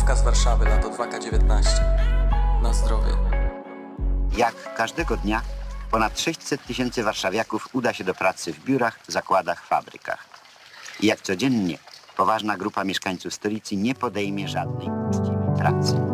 Taksówka z Warszawy, lato 2K19. Na zdrowie. Jak każdego dnia ponad 600 tysięcy warszawiaków uda się do pracy w biurach, zakładach, fabrykach. I jak codziennie poważna grupa mieszkańców stolicy nie podejmie żadnej uczciwej pracy.